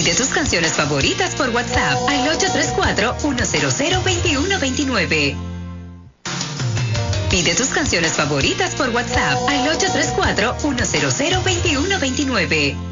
Pide tus canciones favoritas por WhatsApp al 834-100-2129. Pide tus canciones favoritas por WhatsApp al 834-100-2129.